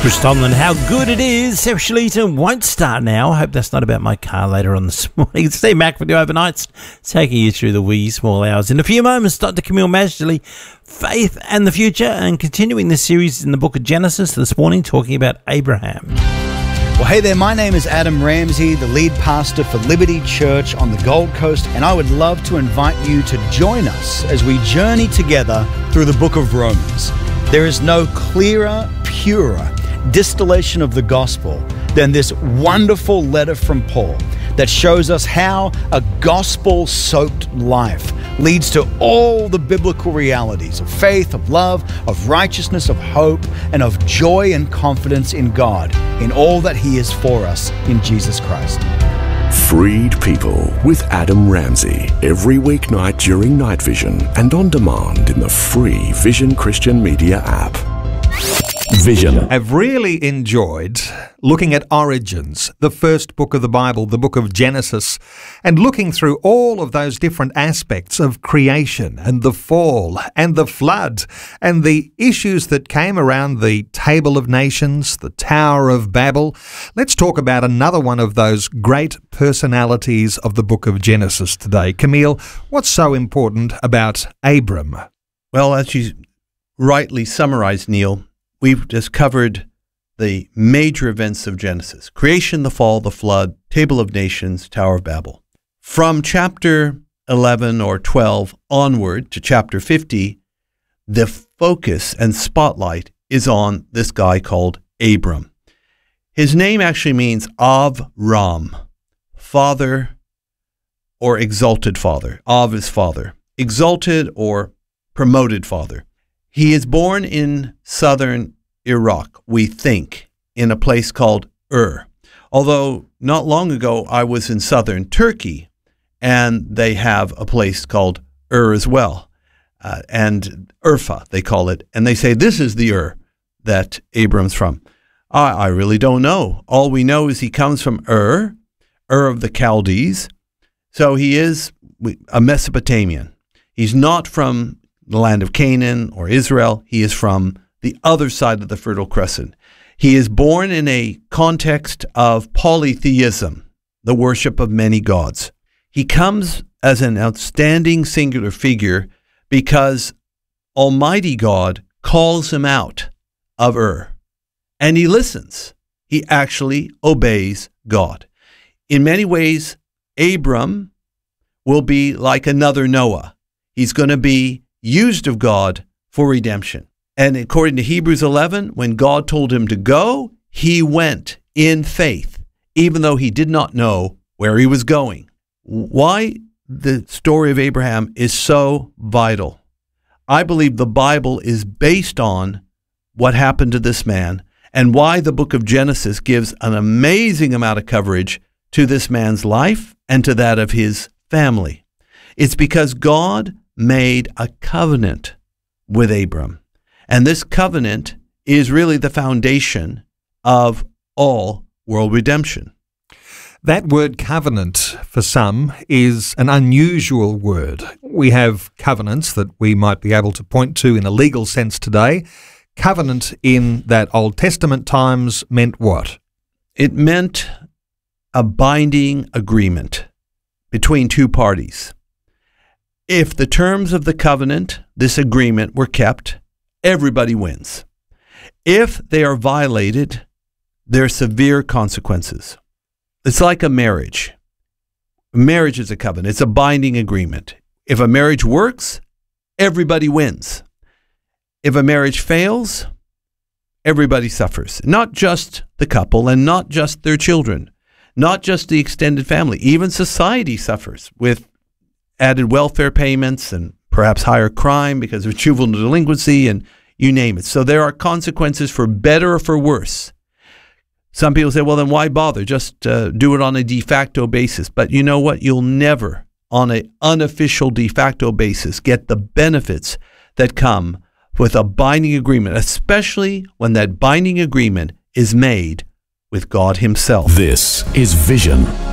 Chris Tomlin, how good it is. Sarah Shalita won't start now. I hope that's not about my car later on this morning. Steve Mack for the overnights, taking you through the wee small hours. In a few moments, Dr. Camille Majdali, Faith and the Future, and continuing the series in the book of Genesis this morning, talking about Abraham. Well, hey there, my name is Adam Ramsey, the lead pastor for Liberty Church on the Gold Coast, and I would love to invite you to join us as we journey together through the book of Romans. There is no clearer, purer distillation of the gospel than this wonderful letter from Paul that shows us how a gospel-soaked life leads to all the biblical realities of faith, of love, of righteousness, of hope, and of joy and confidence in God, in all that He is for us in Jesus Christ. Freed People with Adam Ramsey, every weeknight during Night Vision and on demand in the free Vision Christian Media app. Vision. I've really enjoyed looking at Origins, the first book of the Bible, the book of Genesis, and looking through all of those different aspects of creation and the fall and the flood and the issues that came around the Table of Nations, the Tower of Babel. Let's talk about another one of those great personalities of the book of Genesis today. Camille, what's so important about Abram? Well, as you rightly summarized, Neil, we've just covered the major events of Genesis: creation, the fall, the flood, Table of Nations, Tower of Babel. From chapter 11 or 12 onward to chapter 50, the focus and spotlight is on this guy called Abram. His name actually means Av-Ram, father or exalted father. Av is father, exalted or promoted father. He is born in southern Iraq, we think, in a place called Ur. Although not long ago I was in southern Turkey, and they have a place called Ur as well, and Urfa they call it, and they say this is the Ur that Abram's from. I really don't know. All we know is he comes from Ur of the Chaldees, so he is a Mesopotamian. He's not from the land of Canaan or Israel. He is from the other side of the Fertile Crescent. He is born in a context of polytheism, the worship of many gods. He comes as an outstanding singular figure because Almighty God calls him out of Ur, and he listens. He actually obeys God. In many ways, Abram will be like another Noah. He's going to be used of God for redemption. And according to Hebrews 11, when God told him to go, he went in faith, even though he did not know where he was going. Why the story of Abraham is so vital? I believe the Bible is based on what happened to this man, and why the book of Genesis gives an amazing amount of coverage to this man's life and to that of his family. It's because God made a covenant with Abram. And this covenant is really the foundation of all world redemption. That word covenant, for some, is an unusual word. We have covenants that we might be able to point to in a legal sense today. Covenant in that Old Testament times meant what? It meant a binding agreement between two parties. If the terms of the covenant, this agreement, were kept, everybody wins. If they are violated, there are severe consequences. It's like a marriage. Marriage is a covenant. It's a binding agreement. If a marriage works, everybody wins. If a marriage fails, everybody suffers. Not just the couple and not just their children, not just the extended family. Even society suffers with added welfare payments and perhaps higher crime because of juvenile delinquency, and you name it. So there are consequences for better or for worse. Some people say, well, then why bother? Just do it on a de facto basis. But you know what? You'll never, on an unofficial de facto basis, get the benefits that come with a binding agreement, especially when that binding agreement is made with God Himself. This is Vision